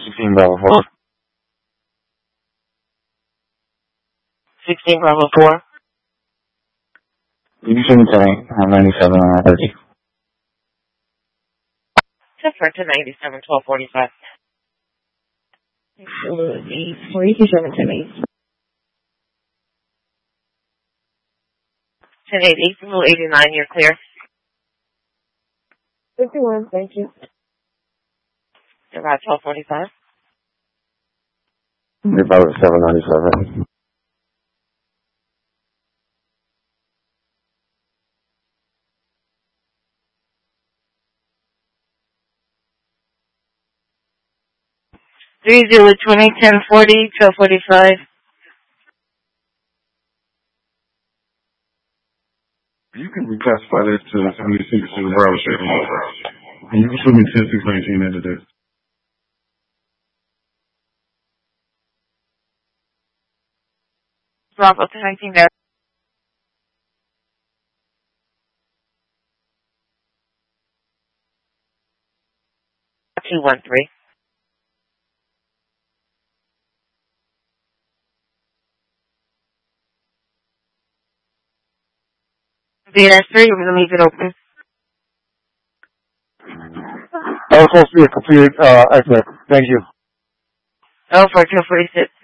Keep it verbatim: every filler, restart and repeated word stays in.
sixteen Bravo four. sixteen Bravo four. You should be telling I'm ninety-seven on that thirty. Different to ninety-seven, twelve forty-five. Absolutely. forty-seven ten eight. ten eighty, Rule eighty-nine, you're clear. fifty-one, thank you. About twelve forty-five. About seven ninety-seven. Three zero twenty ten forty twelve forty-five. You can reclassify that to seventy-six to Bravo Street. And you can put me ten six nineteen into this. Bravo to nineteen there. two one three. The answer, you're going to leave it open. That was supposed to be a complete uh, exit. Thank you. Oh, for two forty-six.